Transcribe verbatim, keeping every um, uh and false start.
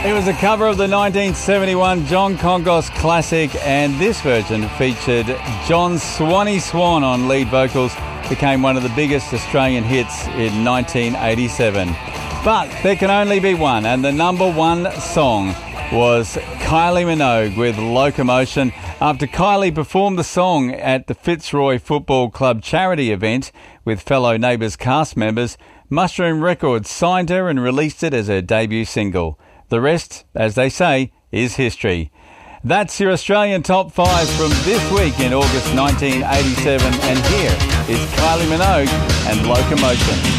It was a cover of the nineteen seventy-one John Congo's classic, and this version featured John Swanee Swan on lead vocals. Became one of the biggest Australian hits in nineteen eighty-seven. But there can only be one, and the number one song was Kylie Minogue with Locomotion. After Kylie performed the song at the Fitzroy Football Club charity event with fellow Neighbours cast members, Mushroom Records signed her and released it as her debut single. The rest, as they say, is history. That's your Australian Top five from this week in August nineteen eighty-seven, and here is Kylie Minogue and Locomotion.